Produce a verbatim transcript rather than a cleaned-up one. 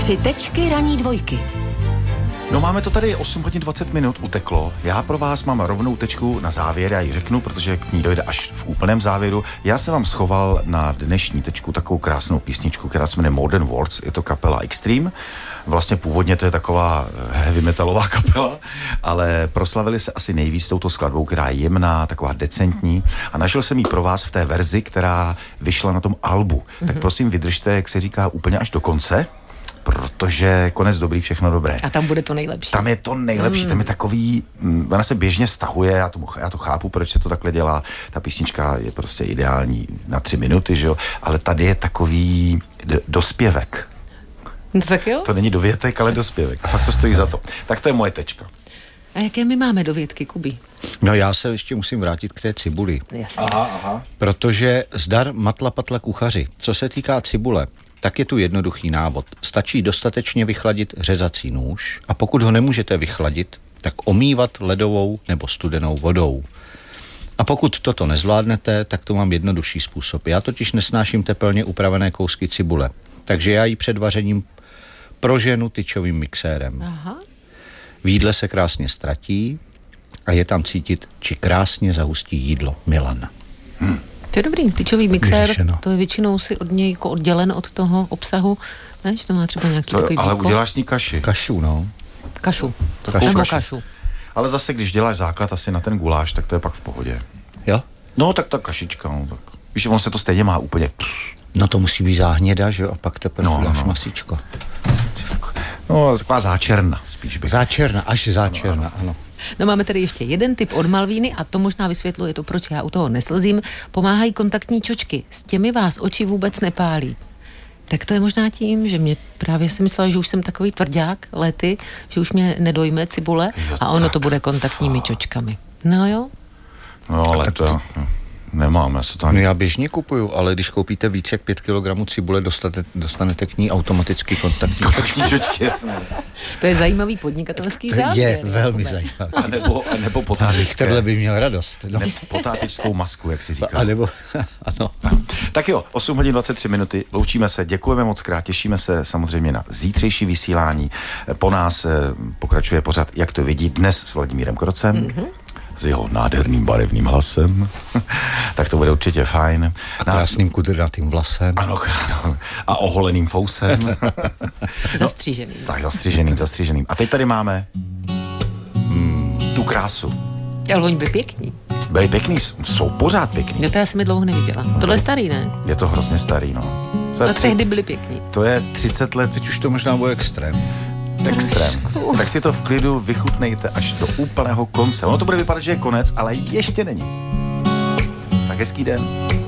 Tři tečky ranní dvojky. No máme to tady osm hodin dvacet minut uteklo. Já pro vás mám rovnou tečku na závěr, já ji řeknu, protože k ní dojde až v úplném závěru. Já jsem vám schoval na dnešní tečku takovou krásnou písničku, která se jmenuje Modern Words, je to kapela Extreme. Vlastně původně to je taková heavy metalová kapela, ale proslavili se asi nejvíc touto skladbou, která je jemná, taková decentní, a našel jsem ji pro vás v té verzi, která vyšla na tom albu. Mm-hmm. Tak prosím vydržte, jak se říká, úplně až do konce, protože konec dobrý, všechno dobré. A tam bude to nejlepší. Tam je to nejlepší, mm. tam je takový, ona se běžně stahuje, já to, já to chápu, proč se to takhle dělá, ta písnička je prostě ideální na tři minuty, že jo, ale tady je takový d- dospěvek. No tak jo. To není dovětek, ale dospěvek. A fakt to stojí za to. Tak to je moje tečka. A jaké my máme dovětky, Kubi? No já se ještě musím vrátit k té cibuli. Jasně. Aha, aha. Protože zdar matla patla kuchaři. Co se týká cibule, tak je tu jednoduchý návod. Stačí dostatečně vychladit řezací nůž a pokud ho nemůžete vychladit, tak omývat ledovou nebo studenou vodou. A pokud toto nezvládnete, tak to mám jednodušší způsob. Já totiž nesnáším tepelně upravené kousky cibule, takže já ji před vařením proženu tyčovým mixérem. Aha. V jídle se krásně ztratí a je tam cítit, či krásně zahustí jídlo. Milan. Hmm. To je dobrý, tyčový mixér, Vyřešeno. to je většinou si od něj jako oddělen od toho obsahu, než to má třeba nějaký To, takový ale výkon. uděláš ní kaši. Kašu, no. Kašu. Kašu. Nebo Kaši. kašu. Ale zase, když děláš základ asi na ten guláš, tak to je pak v pohodě. Jo? No, tak ta kašička, no tak. Víš, on se to stejně má úplně. No to musí být záhněda, že jo? A pak teprve No, no, dáš no. masíčko. No, taková záčerna spíš bych. Záčerna, až záčerna, ano. ano. No máme tady ještě jeden tip od Malvíny a to možná vysvětluje to, proč já u toho neslzím. Pomáhají kontaktní čočky. S těmi vás oči vůbec nepálí. Tak to je možná tím, že mě právě si myslela, že už jsem takový tvrdák lety, že už mě nedojme cibule Jo, a ono tak to bude kontaktními fakt. čočkami. No jo. No, ale to já nemám, já se to No ani... já běžně kupuju, ale když koupíte víc jak pět kilogramů cibule, dostate, dostanete k ní automaticky kontaktní čočky. Čočky, jasně. To je zajímavý podnikatelský závěr. Je velmi Jakube. zajímavé. A nebo, a nebo Richter potápěčské, by měl radost. No. ne, potápěčskou masku, jak si říká. A nebo, ano. Tak jo, osm hodin dvacet tři minuty, loučíme se, děkujeme moc krát, těšíme se samozřejmě na zítřejší vysílání. Po nás eh, pokračuje pořad, jak to vidí, dnes s Vladimírem Krocem. Mm-hmm. S jeho nádherným barevným hlasem. Tak to bude určitě fajn. A krásným kudrnatým vlasem. Ano, ano. A oholeným fousem. Zastříženým. Tak, zastřiženým, zastřiženým. A teď tady máme hmm, tu krásu. Ale oni byli pěkní. Byli pěkný, jsou pořád pěkný. No to já jsem mi dlouho neviděla. Tohle je starý, ne? Je to hrozně starý, no. To je, No tehdy byli pěkní. to je třicet let, Teď už to možná bude extrém. extrém. Tak si to v klidu vychutnejte až do úplného konce. Ono to bude vypadat, že je konec, ale ještě není. Tak hezký den.